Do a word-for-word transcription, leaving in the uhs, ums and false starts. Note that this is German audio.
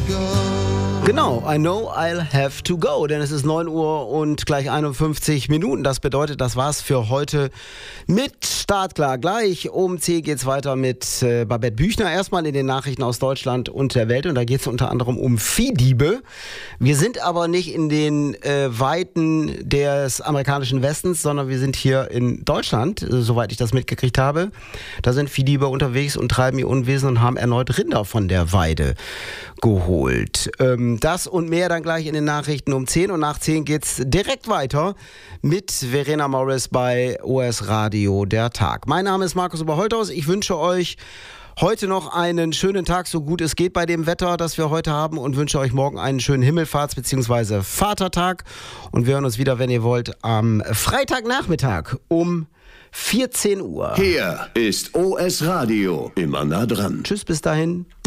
Genau, I know I'll have to go, denn es ist neun Uhr und gleich einundfünfzig Minuten. Das bedeutet, das war's für heute mit Startklar. Gleich um zehn geht's weiter mit äh, Babette Büchner. Erstmal in den Nachrichten aus Deutschland und der Welt und da geht's unter anderem um Viehdiebe. Wir sind aber nicht in den äh, Weiten des amerikanischen Westens, sondern wir sind hier in Deutschland, äh, soweit ich das mitgekriegt habe. Da sind Viehdiebe unterwegs und treiben ihr Unwesen und haben erneut Rinder von der Weide geholt. Ähm, Das und mehr dann gleich in den Nachrichten um zehn. Und nach zehn geht's direkt weiter mit Verena Morris bei O S Radio Der Tag. Mein Name ist Markus Oberholthaus. Ich wünsche euch heute noch einen schönen Tag, so gut es geht bei dem Wetter, das wir heute haben, und wünsche euch morgen einen schönen Himmelfahrts- bzw. Vatertag. Und wir hören uns wieder, wenn ihr wollt, am Freitagnachmittag um vierzehn Uhr. Hier ist O S Radio. Immer nah dran. Tschüss, bis dahin.